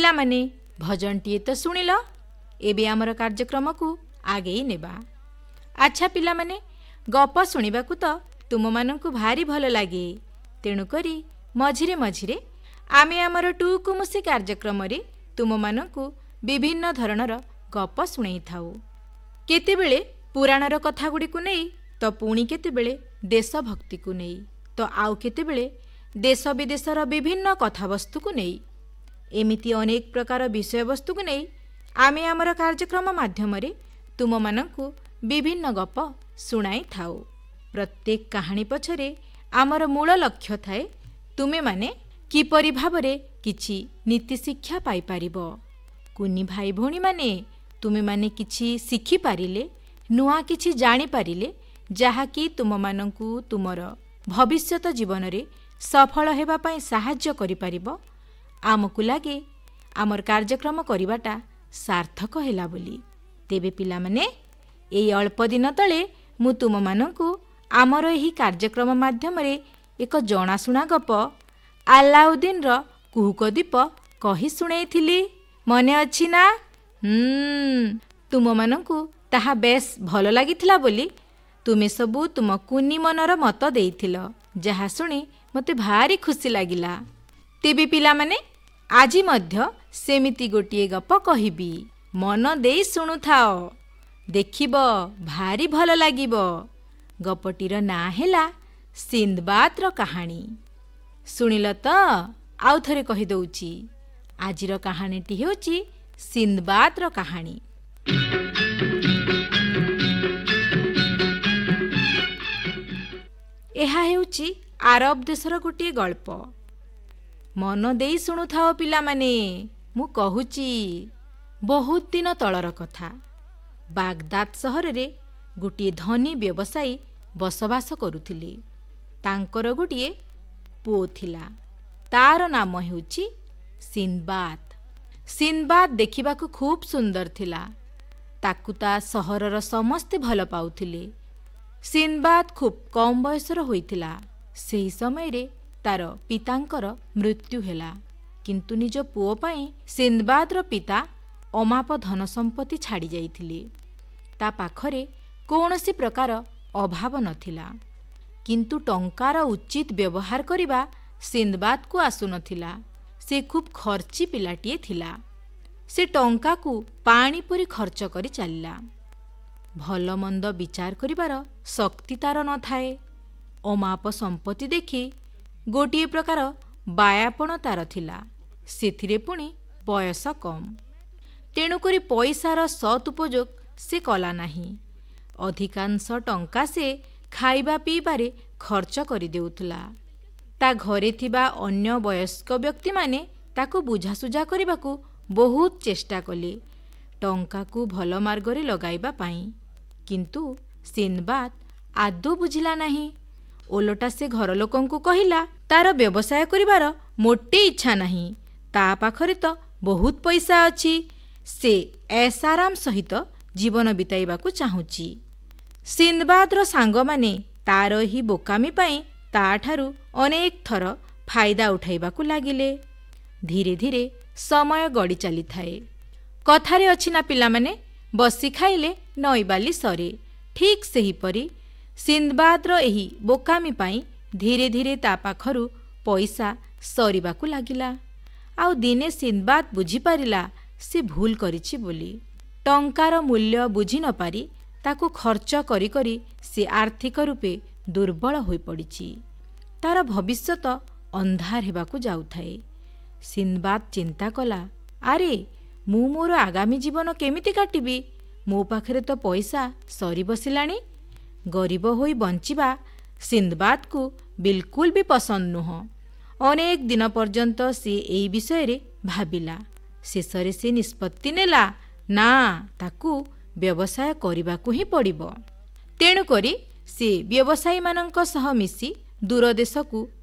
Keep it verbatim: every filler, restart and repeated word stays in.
ପିଲାମାନେ ଭଜନଟିଏ ତ ଶୁଣିଲ, ଏବେ ଆମର କାର୍ଯ୍ୟକ୍ରମକୁ ଆଗେଇ ନେବା। ଆଚ୍ଛା ପିଲାମାନେ, ଗପ ଶୁଣିବାକୁ ତ ତୁମମାନଙ୍କୁ ଭାରି ଭଲ ଲାଗେ। ତେଣୁକରି ମଝିରେ ମଝିରେ ଆମେ ଆମର ଟୁକୁମୁସି କାର୍ଯ୍ୟକ୍ରମରେ ତୁମମାନଙ୍କୁ ବିଭିନ୍ନ ଧରଣର ଗପ ଶୁଣେଇଥାଉ। କେତେବେଳେ ପୁରାଣର କଥାଗୁଡ଼ିକୁ ନେଇ, ତ ପୁଣି କେତେବେଳେ ଦେଶଭକ୍ତିକୁ ନେଇ, ତ ଆଉ କେତେବେଳେ ଦେଶ ବିଦେଶର ବିଭିନ୍ନ କଥାବସ୍ତୁକୁ ନେଇ। ଏମିତି ଅନେକ ପ୍ରକାର ବିଷୟବସ୍ତୁକୁ ନେଇ ଆମେ ଆମର କାର୍ଯ୍ୟକ୍ରମ ମାଧ୍ୟମରେ ତୁମମାନଙ୍କୁ ବିଭିନ୍ନ ଗପ ଶୁଣାଇଥାଉ। ପ୍ରତ୍ୟେକ କାହାଣୀ ପଛରେ ଆମର ମୂଳ ଲକ୍ଷ୍ୟ ଥାଏ ତୁମେମାନେ କିପରି ଭାବରେ କିଛି ନୀତିଶିକ୍ଷା ପାଇପାରିବ। କୁନି ଭାଇ ଭଉଣୀମାନେ, ତୁମେମାନେ କିଛି ଶିଖିପାରିଲେ, ନୂଆ କିଛି ଜାଣିପାରିଲେ, ଯାହାକି ତୁମମାନଙ୍କୁ ତୁମର ଭବିଷ୍ୟତ ଜୀବନରେ ସଫଳ ହେବା ପାଇଁ ସାହାଯ୍ୟ କରିପାରିବ, ଆମକୁ ଲାଗେ ଆମର କାର୍ଯ୍ୟକ୍ରମ କରିବାଟା ସାର୍ଥକ ହେଲା ବୋଲି। ତେବେ ପିଲାମାନେ, ଏଇ ଅଳ୍ପ ଦିନ ତଳେ ମୁଁ ତୁମମାନଙ୍କୁ ଆମର ଏହି କାର୍ଯ୍ୟକ୍ରମ ମାଧ୍ୟମରେ ଏକ ଜଣାଶୁଣା ଗପ ଆଲାଉଦ୍ଦିନର କୁହୁକ ଦ୍ୱୀପ କହି ଶୁଣେଇଥିଲି, ମନେ ଅଛି ନା? ହୁଁ ତୁମମାନଙ୍କୁ ତାହା ବେଶ୍ ଭଲ ଲାଗିଥିଲା ବୋଲି ତୁମେ ସବୁ ତୁମ କୁନି ମନର ମତ ଦେଇଥିଲ, ଯାହା ଶୁଣି ମୋତେ ଭାରି ଖୁସି ଲାଗିଲା। ତେବେ ପିଲାମାନେ, ଆଜି ମଧ୍ୟ ସେମିତି ଗୋଟିଏ ଗପ କହିବି, ମନ ଦେଇ ଶୁଣୁଥାଅ, ଦେଖିବ ଭାରି ଭଲ ଲାଗିବ। ଗପଟିର ନାଁ ହେଲା ସିନ୍ଦବାଦର କାହାଣୀ। ଶୁଣିଲ ତ? ଆଉ ଥରେ କହିଦେଉଛି, ଆଜିର କାହାଣୀଟି ହେଉଛି ସିନ୍ଦବାଦର କାହାଣୀ। ଏହା ହେଉଛି ଆରବ ଦେଶର ଗୋଟିଏ ଗଳ୍ପ। ମନ ଦେଇ ଶୁଣୁଥାଅ ପିଲାମାନେ, ମୁଁ କହୁଛି। ବହୁତ ଦିନ ତଳର କଥା। ବାଗଦାଦ ସହରରେ ଗୋଟିଏ ଧନୀ ବ୍ୟବସାୟୀ ବସବାସ କରୁଥିଲେ। ତାଙ୍କର ଗୋଟିଏ ପୁଅ ଥିଲା। ତାର ନାମ ହେଉଛି ସିନ୍ଦବାଦ। ସିନ୍ଦବାଦ ଦେଖିବାକୁ ଖୁବ୍ ସୁନ୍ଦର ଥିଲା। ତାକୁ ତା ସହରର ସମସ୍ତେ ଭଲ ପାଉଥିଲେ। ସିନ୍ଦବାଦ ଖୁବ୍ କମ୍ ବୟସର ହୋଇଥିଲା। ସେହି ସମୟରେ ତାର ପିତାଙ୍କର ମୃତ୍ୟୁ ହେଲା। କିନ୍ତୁ ନିଜ ପୁଅ ପାଇଁ ସିନ୍ଦବାଦର ପିତା ଅମାପ ଧନ ସମ୍ପତ୍ତି ଛାଡ଼ି ଯାଇଥିଲେ। ତା ପାଖରେ କୌଣସି ପ୍ରକାର ଅଭାବ ନଥିଲା। କିନ୍ତୁ ଟଙ୍କାର ଉଚିତ ବ୍ୟବହାର କରିବା ସିନ୍ଦବାଦକୁ ଆସୁନଥିଲା। ସେ ଖୁବ୍ ଖର୍ଚ୍ଚି ପିଲାଟିଏ ଥିଲା। ସେ ଟଙ୍କାକୁ ପାଣି ପରି ଖର୍ଚ୍ଚ କରି ଚାଲିଲା। ଭଲ ମନ୍ଦ ବିଚାର କରିବାର ଶକ୍ତି ତାର ନଥାଏ। ଅମାପ ସମ୍ପତ୍ତି ଦେଖି ଗୋଟିଏ ପ୍ରକାର ବାୟାପଣ ତାର ଥିଲା। ସେଥିରେ ପୁଣି ବୟସ କମ୍। ତେଣୁକରି ପଇସାର ସତ୍ ଉପଯୋଗ ସେ କଲା ନାହିଁ। ଅଧିକାଂଶ ଟଙ୍କା ସେ ଖାଇବା ପିଇବାରେ ଖର୍ଚ୍ଚ କରିଦେଉଥିଲା। ତା ଘରେ ଥିବା ଅନ୍ୟ ବୟସ୍କ ବ୍ୟକ୍ତିମାନେ ତାକୁ ବୁଝାସୁଝା କରିବାକୁ ବହୁତ ଚେଷ୍ଟା କଲେ ଟଙ୍କାକୁ ଭଲ ମାର୍ଗରେ ଲଗାଇବା ପାଇଁ। କିନ୍ତୁ ସିନ୍ଦବାଦ ଆଦୌ ବୁଝିଲା ନାହିଁ। ଓଲଟା ସେ ଘର ଲୋକଙ୍କୁ କହିଲା, ତାର ବ୍ୟବସାୟ କରିବାର ମୋଟେ ଇଚ୍ଛା ନାହିଁ। ତା ପାଖରେ ତ ବହୁତ ପଇସା ଅଛି। ସେ ऐशाराम ସହିତ ଜୀବନ ବିତାଇବାକୁ ଚାହୁଁଛି। ସିନ୍ଦବାଦର ସାଙ୍ଗମାନେ ତାର ଏହି ବୋକାମି ପାଇଁ ତାଠାରୁ ଅନେକ ଥର ଫାଇଦା ଉଠାଇବାକୁ ଲାଗିଲେ। ଧୀରେ ଧୀରେ ସମୟ ଗଡ଼ି ଚାଲିଥାଏ। କଥାରେ ଅଛି ନା ପିଲାମାନେ, ବସି ଖାଇଲେ ନଈବାଲି ସରେ। ଠିକ୍ ସେହିପରି ସିନ୍ଦବାଦର ଏହି ବୋକାମି ପାଇଁ ଧୀରେ ଧୀରେ ତା ପାଖରୁ ପଇସା ସରିବାକୁ ଲାଗିଲା। ଆଉ ଦିନେ ସିନ୍ଦବାଦ ବୁଝିପାରିଲା ସେ ଭୁଲ କରିଛି ବୋଲି। ଟଙ୍କାର ମୂଲ୍ୟ ବୁଝି ନପାରି ତାକୁ ଖର୍ଚ୍ଚ କରି କରି ସେ ଆର୍ଥିକ ରୂପେ ଦୁର୍ବଳ ହୋଇପଡ଼ିଛି। ତାର ଭବିଷ୍ୟତ ଅନ୍ଧାର ହେବାକୁ ଯାଉଥାଏ। ସିନ୍ଦବାଦ ଚିନ୍ତା କଲା, ଆରେ ମୁଁ ମୋର ଆଗାମୀ ଜୀବନ କେମିତି କାଟିବି? ମୋ ପାଖରେ ତ ପଇସା ସରି ବସିଲାଣି। ଗରିବ ହୋଇ ବଞ୍ଚିବା ସିନ୍ଦବାଦକୁ ବିଲକୁଲ ବି ପସନ୍ଦ ନୁହଁ। ଅନେକ ଦିନ ପର୍ଯ୍ୟନ୍ତ ସେ ଏହି ବିଷୟରେ ଭାବିଲା। ଶେଷରେ ସେ ନିଷ୍ପତ୍ତି ନେଲା, ନା, ତାକୁ ବ୍ୟବସାୟ କରିବାକୁ ହିଁ ପଡ଼ିବ। ତେଣୁକରି ସେ ବ୍ୟବସାୟୀମାନଙ୍କ ସହ ମିଶି ଦୂର ଦେଶକୁ